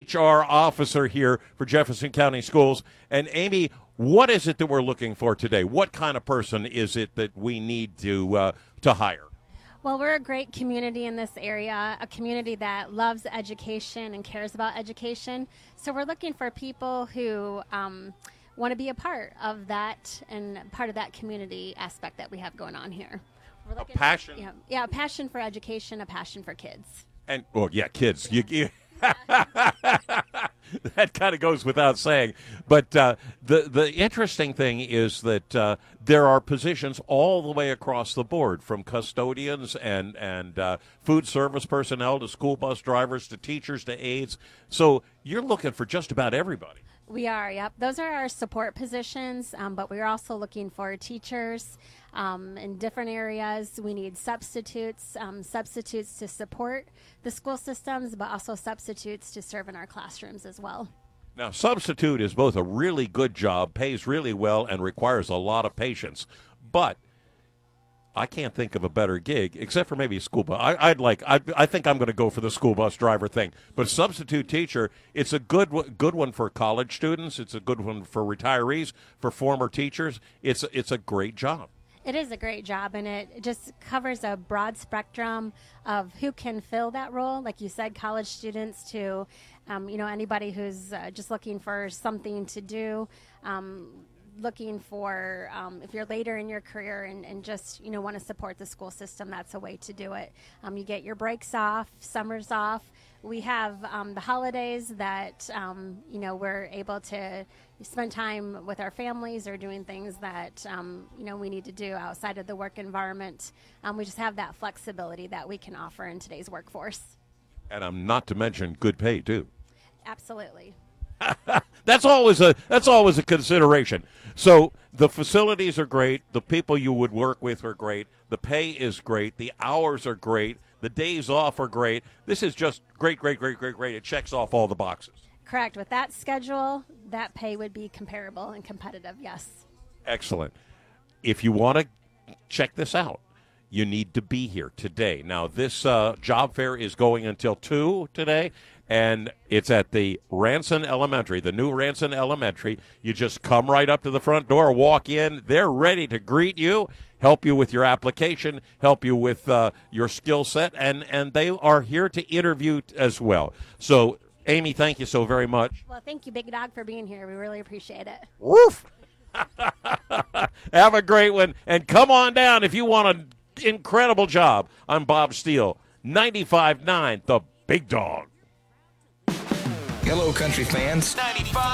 HR officer here for Jefferson County Schools. And Amy, what is it that we're looking for today? What kind of person is it that we need to hire? Well, we're a great community in this area, a community that loves education and cares about education. So we're looking for people who want to be a part of that and part of that community aspect that we have going on here. We're looking A passion? a passion for education, a passion for kids. And, well, yeah, kids. That kind of goes without saying. But the interesting thing is that there are positions all the way across the board, from custodians and food service personnel to school bus drivers to teachers to aides. So you're looking for just about everybody. We are, yep. Those are our support positions, but we're also looking for teachers in different areas. We need substitutes to support the school systems, but also substitutes to serve in our classrooms as well. Now, substitute is both a really good job, pays really well, and requires a lot of patience. But I can't think of a better gig, except for maybe a school bus. I think I'm going to go for the school bus driver thing. But substitute teacher, it's a good one for college students. It's a good one for retirees, for former teachers. It's a great job. It is a great job, and it just covers a broad spectrum of who can fill that role. Like you said, college students to, anybody who's just looking for something to do. Looking for if you're later in your career and just want to support the school system, that's a way to do it. You get your breaks off, summers off. We have the holidays that we're able to spend time with our families or doing things that we need to do outside of the work environment. We just have that flexibility that we can offer in today's workforce. And I'm not to mention good pay too. Absolutely. That's always a consideration. So the facilities are great. The people you would work with are great. The pay is great. The hours are great. The days off are great. This is just great. It checks off all the boxes. Correct. With that schedule, that pay would be comparable and competitive, yes. Excellent. If you want to check this out, you need to be here today. Now, this job fair is going until 2 today, and it's at the Ranson Elementary, the new Ranson Elementary. You just come right up to the front door, walk in. They're ready to greet you, help you with your application, help you with your skill set, and they are here to interview as well. So, Amy, thank you so very much. Well, thank you, Big Dog, for being here. We really appreciate it. Woof! Have a great one, and come on down if you want an incredible job. I'm Bob Steele, 95.9, the Big Dog. Hello, country fans. 95.